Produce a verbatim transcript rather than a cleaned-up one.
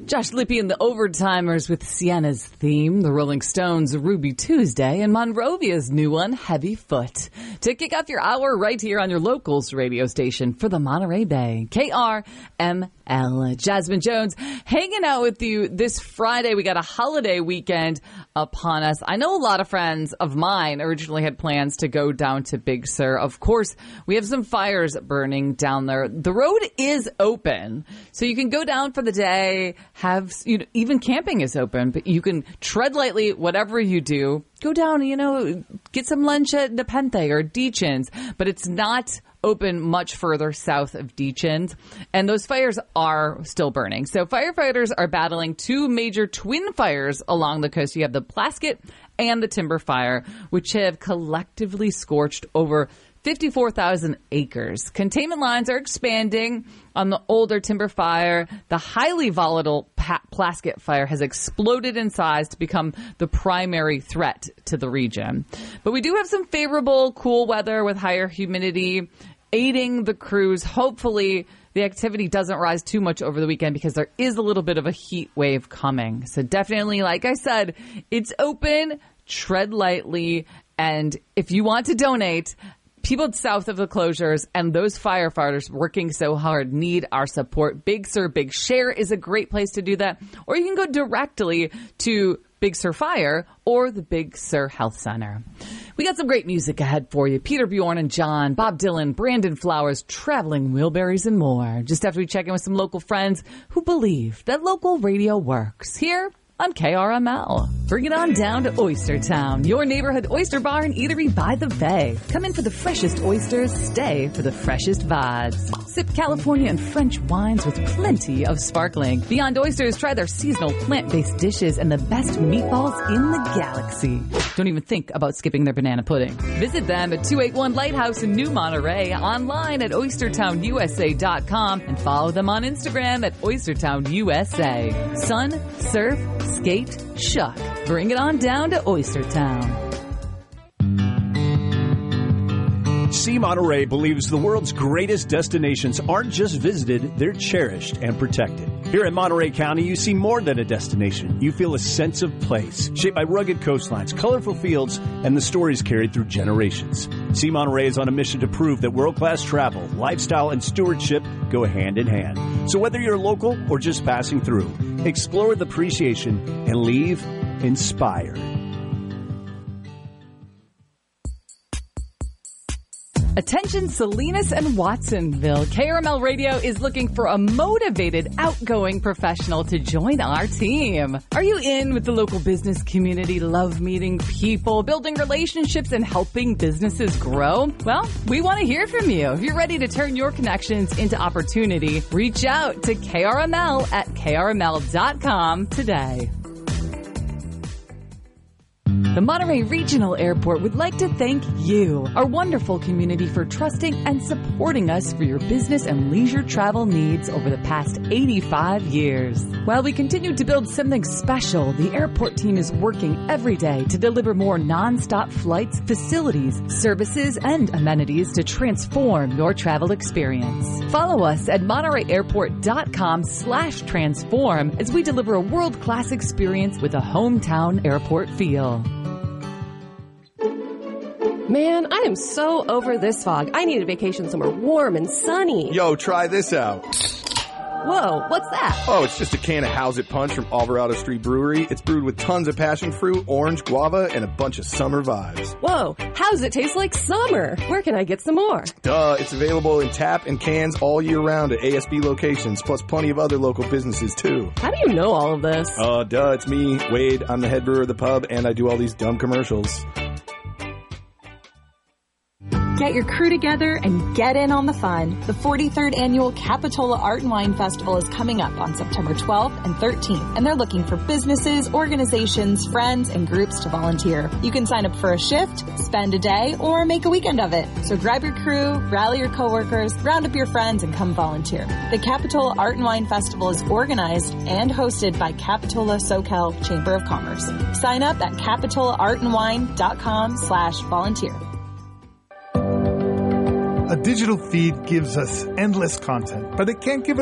Josh Lippy and the Overtimers with Sienna's theme, the Rolling Stones' Ruby Tuesday, and Monrovia's new one, Heavy Foot. To kick off your hour right here on your locals radio station for the Monterey Bay, K R M L. Jasmine Jones hanging out with you this Friday. We got a holiday weekend upon us. I know a lot of friends of mine originally had plans to go down to Big Sur. Of course, we have some fires burning down there. The road is open, so you can go down for the day. Have, you know, even camping is open, but you can tread lightly, whatever you do. Go down, you know, get some lunch at Nepenthe or Deachin's, but it's not open much further south of Deachin's, and those fires are still burning. So firefighters are battling two major twin fires along the coast. You have the Plaskett and the Timber Fire, which have collectively scorched over fifty-four thousand acres. Containment lines are expanding on the older Timber Fire. The highly volatile pa- Plaskett Fire has exploded in size to become the primary threat to the region. But we do have some favorable, cool weather with higher humidity aiding the crews. Hopefully, the activity doesn't rise too much over the weekend because there is a little bit of a heat wave coming. So definitely, like I said, it's open, tread lightly, and if you want to donate, people south of the closures and those firefighters working so hard need our support. Big Sur Big Share is a great place to do that. Or you can go directly to Big Sur Fire or the Big Sur Health Center. We got some great music ahead for you. Peter Bjorn and John, Bob Dylan, Brandon Flowers, Traveling Wilburys, and more. Just after we check in with some local friends who believe that local radio works. Here on K R M L. Bring it on down to Oyster Town, your neighborhood oyster bar and eatery by the bay. Come in for the freshest oysters, stay for the freshest vibes. Sip California and French wines with plenty of sparkling. Beyond Oysters, try their seasonal plant-based dishes and the best meatballs in the galaxy. Don't even think about skipping their banana pudding. Visit them at two eighty-one Lighthouse in New Monterey, online at oyster town u s a dot com, and follow them on Instagram at oystertown u s a. Sun, surf, skate, shuck. Bring it on down to Oyster Town. See Monterey believes the world's greatest destinations aren't just visited, they're cherished and protected. Here in Monterey County, you see more than a destination. You feel a sense of place, shaped by rugged coastlines, colorful fields, and the stories carried through generations. See Monterey is on a mission to prove that world-class travel, lifestyle, and stewardship go hand in hand. So whether you're local or just passing through, explore with appreciation and leave inspired. Attention Salinas and Watsonville. K R M L Radio is looking for a motivated, outgoing professional to join our team. Are you in with the local business community, love meeting people, building relationships, and helping businesses grow? Well, we want to hear from you. If you're ready to turn your connections into opportunity, reach out to K R M L at K R M L dot com today. The Monterey Regional Airport would like to thank you, our wonderful community, for trusting and supporting us for your business and leisure travel needs over the past eighty-five years. While we continue to build something special, the airport team is working every day to deliver more nonstop flights, facilities, services, and amenities to transform your travel experience. Follow us at monterey airport dot com slash transform as we deliver a world-class experience with a hometown airport feel. Man, I am so over this fog. I need a vacation somewhere warm and sunny. Yo, try this out. Whoa, what's that? Oh, it's just a can of How's It Punch from Alvarado Street Brewery. It's brewed with tons of passion fruit, orange, guava, and a bunch of summer vibes. Whoa, how does it taste like summer? Where can I get some more? Duh, it's available in tap and cans all year round at A S B locations, plus plenty of other local businesses, too. How do you know all of this? Uh, duh, it's me, Wade. I'm the head brewer of the pub, and I do all these dumb commercials. Get your crew together and get in on the fun. The forty-third Annual Capitola Art and Wine Festival is coming up on September twelfth and thirteenth, and they're looking for businesses, organizations, friends, and groups to volunteer. You can sign up for a shift, spend a day, or make a weekend of it. So grab your crew, rally your coworkers, round up your friends, and come volunteer. The Capitola Art and Wine Festival is organized and hosted by Capitola SoCal Chamber of Commerce. Sign up at capitola art and wine dot com slash volunteer. A digital feed gives us endless content, but it can't give